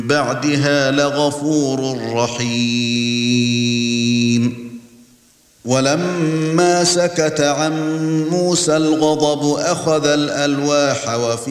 بَعْدِهَا لَغَفُورٌ رَّحِيمٌ وَلَمَّا سَكَتَ عَن مُوسَى الْغَضَبُ أَخَذَ الْأَلْوَاحَ